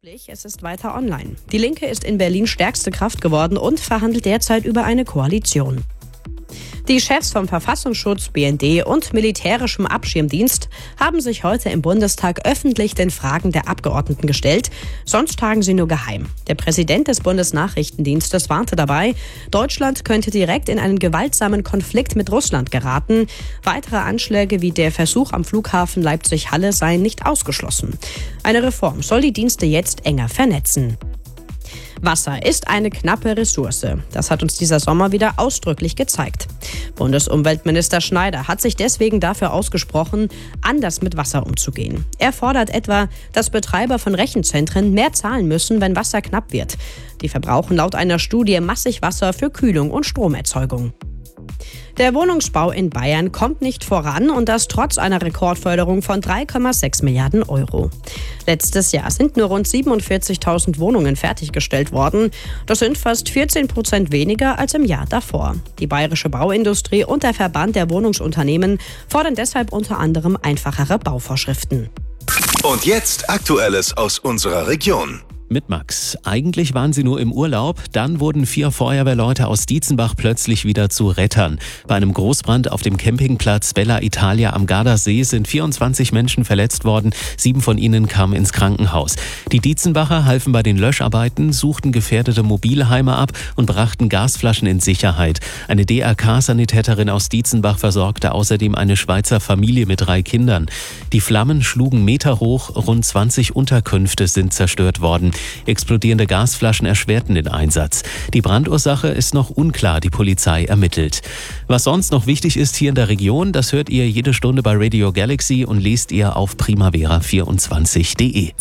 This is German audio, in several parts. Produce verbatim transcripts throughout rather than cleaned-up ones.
Es ist weiter online. Die Linke ist in Berlin stärkste Kraft geworden und verhandelt derzeit über eine Koalition. Die Chefs vom Verfassungsschutz, B N D und militärischem Abschirmdienst haben sich heute im Bundestag öffentlich den Fragen der Abgeordneten gestellt. Sonst tagen sie nur geheim. Der Präsident des Bundesnachrichtendienstes warnte dabei, Deutschland könnte direkt in einen gewaltsamen Konflikt mit Russland geraten. Weitere Anschläge wie der Versuch am Flughafen Leipzig-Halle seien nicht ausgeschlossen. Eine Reform soll die Dienste jetzt enger vernetzen. Wasser ist eine knappe Ressource. Das hat uns dieser Sommer wieder ausdrücklich gezeigt. Bundesumweltminister Schneider hat sich deswegen dafür ausgesprochen, anders mit Wasser umzugehen. Er fordert etwa, dass Betreiber von Rechenzentren mehr zahlen müssen, wenn Wasser knapp wird. Die verbrauchen laut einer Studie massig Wasser für Kühlung und Stromerzeugung. Der Wohnungsbau in Bayern kommt nicht voran und das trotz einer Rekordförderung von drei Komma sechs Milliarden Euro. Letztes Jahr sind nur rund siebenundvierzigtausend Wohnungen fertiggestellt worden. Das sind fast vierzehn Prozent weniger als im Jahr davor. Die bayerische Bauindustrie und der Verband der Wohnungsunternehmen fordern deshalb unter anderem einfachere Bauvorschriften. Und jetzt Aktuelles aus unserer Region. Mit Max. Eigentlich waren sie nur im Urlaub, dann wurden vier Feuerwehrleute aus Dietzenbach plötzlich wieder zu Rettern. Bei einem Großbrand auf dem Campingplatz Bella Italia am Gardasee sind vierundzwanzig Menschen verletzt worden, sieben von ihnen kamen ins Krankenhaus. Die Dietzenbacher halfen bei den Löscharbeiten, suchten gefährdete Mobilheime ab und brachten Gasflaschen in Sicherheit. Eine D R K-Sanitäterin aus Dietzenbach versorgte außerdem eine Schweizer Familie mit drei Kindern. Die Flammen schlugen meterhoch, rund zwanzig Unterkünfte sind zerstört worden. Explodierende Gasflaschen erschwerten den Einsatz. Die Brandursache ist noch unklar, die Polizei ermittelt. Was sonst noch wichtig ist hier in der Region, das hört ihr jede Stunde bei Radio Galaxy und lest ihr auf primavera vierundzwanzig punkt de.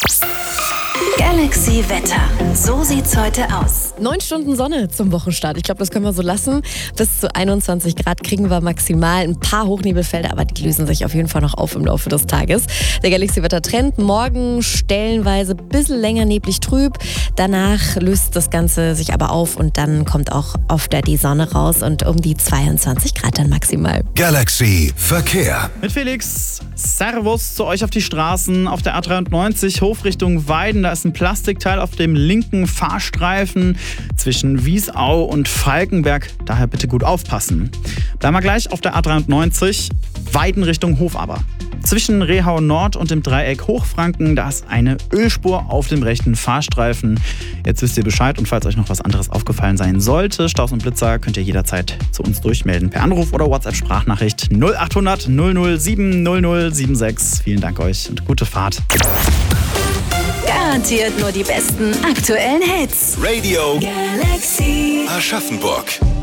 Galaxy Wetter. So sieht's heute aus. Neun Stunden Sonne zum Wochenstart. Ich glaube, das können wir so lassen. Bis zu einundzwanzig Grad kriegen wir maximal. Ein paar Hochnebelfelder, aber die lösen sich auf jeden Fall noch auf im Laufe des Tages. Der Galaxy Wetter Trend. Morgen stellenweise ein bisschen länger neblig trüb. Danach löst das Ganze sich aber auf und dann kommt auch oft die Sonne raus und um die zweiundzwanzig Grad dann maximal. Galaxy Verkehr. Mit Felix. Servus zu euch auf die Straßen. Auf der A dreiundneunzig Hof Richtung Weiden. Da ist ein Plastikteil auf dem linken Fahrstreifen zwischen Wiesau und Falkenberg. Daher bitte gut aufpassen. Bleiben wir gleich auf der A dreiundneunzig. Weiden Richtung Hofaber. Zwischen Rehau Nord und dem Dreieck Hochfranken, da ist eine Ölspur auf dem rechten Fahrstreifen. Jetzt wisst ihr Bescheid und falls euch noch was anderes aufgefallen sein sollte, Staus und Blitzer, könnt ihr jederzeit zu uns durchmelden. Per Anruf oder WhatsApp-Sprachnachricht null achthundert null null sieben null null sieben sechs. Vielen Dank euch und gute Fahrt. Garantiert nur die besten aktuellen Hits. Radio Galaxy Aschaffenburg.